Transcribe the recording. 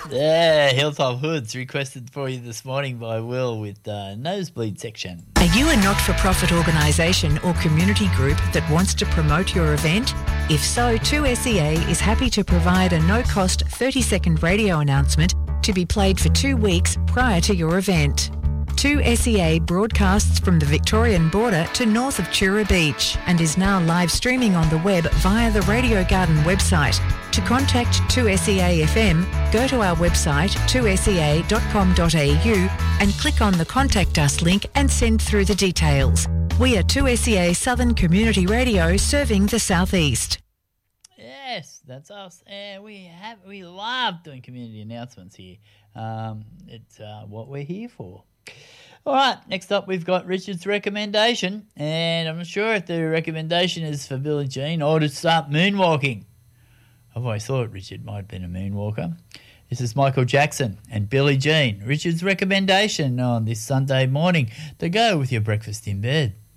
Yeah, Hilltop Hoods requested for you this morning by Will with Nosebleed Section. Are you a not-for-profit organisation or community group that wants to promote your event? If so, 2SEA is happy to provide a no-cost 30-second radio announcement to be played for 2 weeks prior to your event. 2SEA broadcasts from the Victorian border to north of Tura Beach and is now live streaming on the web via the Radio Garden website. To contact 2SEA FM, go to our website 2sea.com.au and click on the Contact Us link and send through the details. We are 2SEA Southern Community Radio serving the Southeast. Yes, that's us, and we love doing community announcements here. It's what we're here for. All right, next up we've got Richard's recommendation, and I'm not sure if the recommendation is for Billie Jean or to start moonwalking. I've always thought Richard might have been a moonwalker. This is Michael Jackson and Billie Jean. Richard's recommendation on this Sunday morning to go with your breakfast in bed.